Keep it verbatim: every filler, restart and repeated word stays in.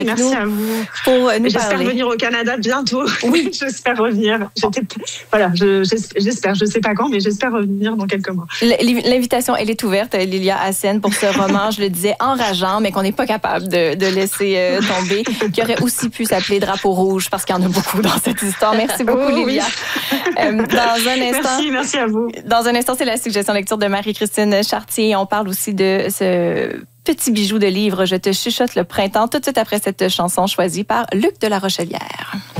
Merci nous à vous. Pour nous J'espère parler. venir au Canada bientôt. Oui. J'espère revenir. J'étais... Voilà, je, j'espère. Je ne sais pas quand, mais j'espère revenir dans quelques mois. L'invitation, elle est ouverte, Lilia Hassen, pour ce roman, je le disais, enrageant, mais qu'on n'est pas capable de, de laisser euh, tomber, qui aurait aussi pu s'appeler Drapeau rouge, parce qu'il y en a beaucoup dans cette histoire. Merci beaucoup, Oh, Lilia. Oui. Euh, dans un instant, merci, merci à vous. Dans un instant, c'est la suggestion lecture de Marie-Christine Chartier. On parle aussi de ce petit bijou de livre, Je te chuchote le printemps, tout de suite après cette chanson choisie par Luc de la Rochelière.